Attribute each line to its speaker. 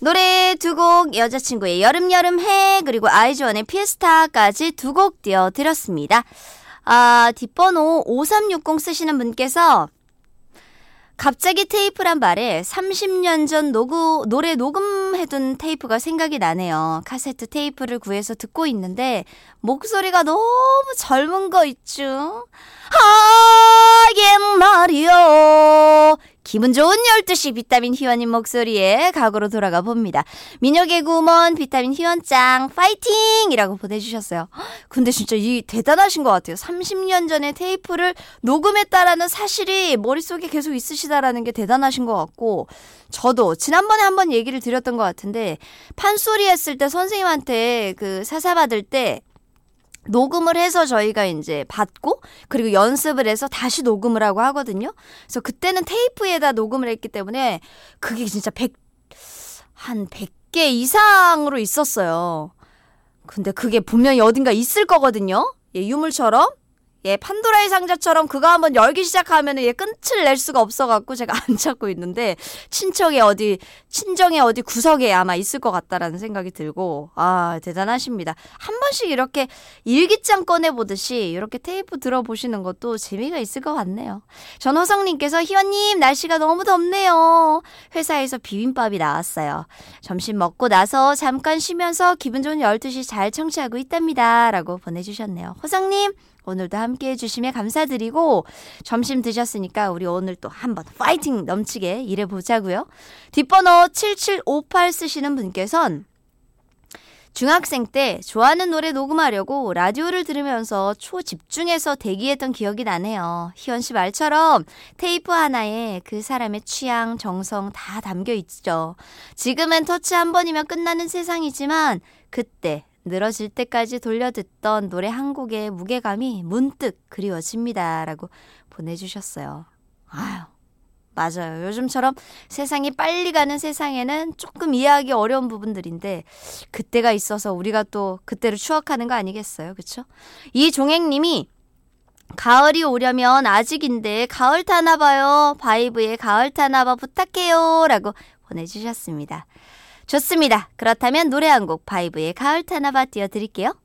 Speaker 1: 노래 두 곡, 여자친구의 여름여름해 그리고 아이즈원의 피에스타까지 두 곡 띄워드렸습니다. 뒷번호 5360 쓰시는 분께서 갑자기 테이프란 말에 30년 전 노래 녹음해둔 테이프가 생각이 나네요. 카세트 테이프를 구해서 듣고 있는데 목소리가 너무 젊은 거 있죠? 옛말이요. 기분 좋은 12시 비타민 희원님 목소리에 각오로 돌아가 봅니다. 미녀개구먼 비타민 희원짱 파이팅! 이라고 보내주셨어요. 근데 진짜 대단하신 것 같아요. 30년 전에 테이프를 녹음했다라는 사실이 머릿속에 계속 있으시다라는 게 대단하신 것 같고, 저도 지난번에 한번 얘기를 드렸던 것 같은데 판소리 했을 때 선생님한테 그 사사 받을 때 녹음을 해서 저희가 이제 받고 그리고 연습을 해서 다시 녹음을 하고 하거든요. 그래서 그때는 테이프에다 녹음을 했기 때문에 그게 진짜 한 100개 이상으로 있었어요. 근데 그게 분명히 어딘가 있을 거거든요. 유물처럼. 판도라의 상자처럼 그거 한번 열기 시작하면 끝을 낼 수가 없어갖고 제가 안 찾고 있는데 친정의 어디 구석에 아마 있을 것 같다라는 생각이 들고, 대단하십니다. 한 번씩 이렇게 일기장 꺼내보듯이 이렇게 테이프 들어보시는 것도 재미가 있을 것 같네요. 전호성님께서 희원님 날씨가 너무 덥네요. 회사에서 비빔밥이 나왔어요. 점심 먹고 나서 잠깐 쉬면서 기분 좋은 12시 잘 청취하고 있답니다. 라고 보내주셨네요. 호성님 오늘도 함께 해주시면 감사드리고, 점심 드셨으니까 우리 오늘 또 한번 파이팅 넘치게 일해보자고요. 뒷번호 7758 쓰시는 분께서는 중학생 때 좋아하는 노래 녹음하려고 라디오를 들으면서 초집중해서 대기했던 기억이 나네요. 희원 씨 말처럼 테이프 하나에 그 사람의 취향, 정성 다 담겨 있죠. 지금은 터치 한 번이면 끝나는 세상이지만 그때 늘어질 때까지 돌려듣던 노래 한 곡의 무게감이 문득 그리워집니다. 라고 보내주셨어요. 맞아요. 요즘처럼 세상이 빨리 가는 세상에는 조금 이해하기 어려운 부분들인데 그때가 있어서 우리가 또 그때를 추억하는 거 아니겠어요? 그렇죠? 이종행님이 가을이 오려면 아직인데 가을 타나 봐요. 바이브의 가을 타나 봐 부탁해요. 라고 보내주셨습니다. 좋습니다. 그렇다면 노래 한 곡 바이브의 가을 타나 봐 띄워드릴게요.